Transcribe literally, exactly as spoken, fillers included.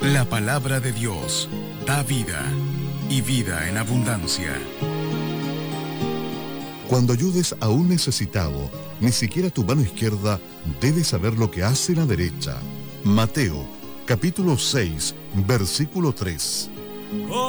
La palabra de Dios da vida y vida en abundancia. Cuando ayudes a un necesitado, ni siquiera tu mano izquierda debe saber lo que hace la derecha. Mateo, capítulo seis, versículo tres.